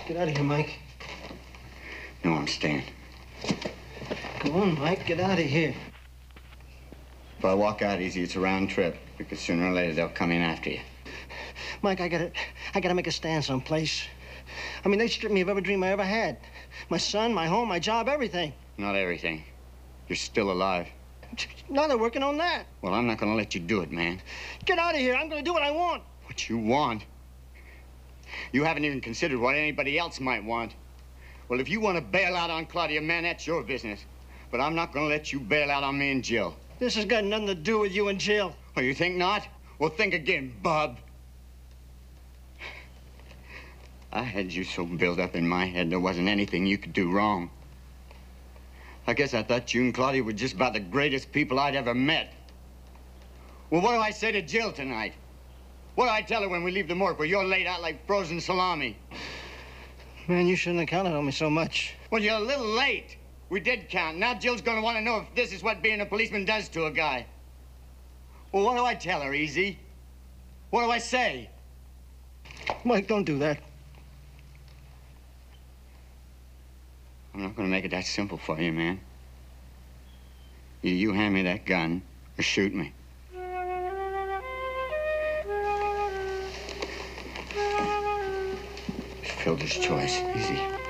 Get out of here, Mike. No, I'm staying. Come on, Mike, get out of here. If I walk out easy, it's a round trip, because sooner or later they'll come in after you. Mike, I gotta make a stand someplace. I mean, they stripped me of every dream I ever had. My son, my home, my job, everything. Not everything. You're still alive. Now they're working on that. Well, I'm not gonna let you do it, man. Get out of here. I'm gonna do what I want. What you want? You haven't even considered what anybody else might want. Well, if you want to bail out on Claudia, man, that's your business. But I'm not gonna let you bail out on me and Jill. This has got nothing to do with you and Jill. Oh, you think not? Well, think again, bub. I had you so built up in my head there wasn't anything you could do wrong. I guess I thought you and Claudia were just about the greatest people I'd ever met. Well, what do I say to Jill tonight? What do I tell her when we leave the morgue where you're laid out like frozen salami? Man, you shouldn't have counted on me so much. Well, you're a little late. We did count. Now Jill's gonna want to know if this is what being a policeman does to a guy. Well, what do I tell her, Easy? What do I say? Mike, don't do that. I'm not gonna make it that simple for you, man. Either you hand me that gun or shoot me. Fielder's choice, Easy.